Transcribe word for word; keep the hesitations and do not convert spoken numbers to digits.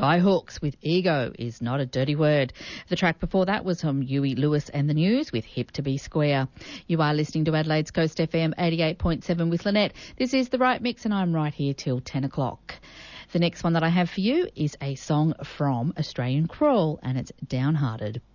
Skyhawks with Ego is Not a Dirty Word. The track before that was from Huey Lewis and the News with Hip to Be Square. You are listening to Adelaide's Coast F M eighty-eight point seven with Lynette. This is The Right Mix and I'm right here till ten o'clock. The next one that I have for you is a song from Australian Crawl and it's Downhearted.